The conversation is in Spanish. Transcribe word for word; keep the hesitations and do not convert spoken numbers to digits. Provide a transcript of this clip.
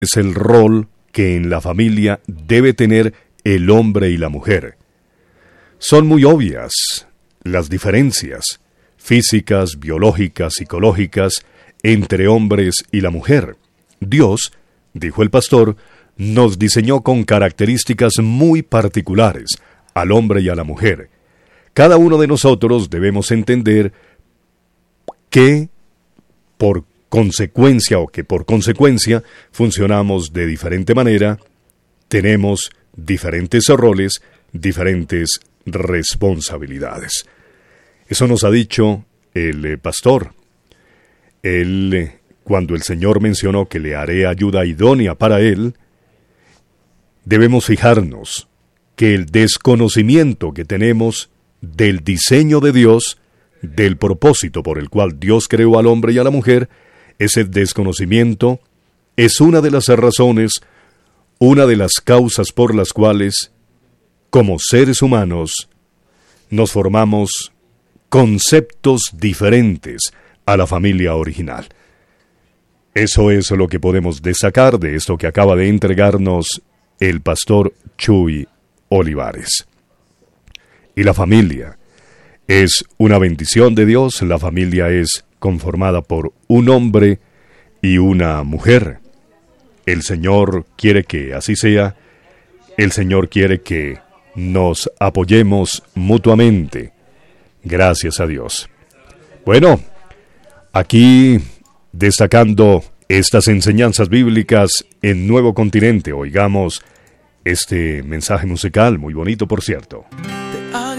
es el rol que en la familia debe tener el hombre y la mujer. Son muy obvias las diferencias físicas, biológicas, psicológicas entre hombres y la mujer. Dios, dijo el pastor, nos diseñó con características muy particulares al hombre y a la mujer. Cada uno de nosotros debemos entender que por consecuencia o que por consecuencia funcionamos de diferente manera, tenemos diferentes roles, diferentes responsabilidades. Eso nos ha dicho el eh, pastor. Él, eh, cuando el Señor mencionó que le haré ayuda idónea para él, debemos fijarnos que el desconocimiento que tenemos del diseño de Dios, del propósito por el cual Dios creó al hombre y a la mujer, ese desconocimiento es una de las razones, una de las causas por las cuales, como seres humanos, nos formamos conceptos diferentes a la familia original. Eso es lo que podemos destacar de esto que acaba de entregarnos el pastor Chuy Olivares. Y la familia es una bendición de Dios. La familia es conformada por un hombre y una mujer. El Señor quiere que así sea. El Señor quiere que nos apoyemos mutuamente. Gracias a Dios. Bueno, aquí destacando estas enseñanzas bíblicas en Nuevo Continente, oigamos este mensaje musical muy bonito, por cierto.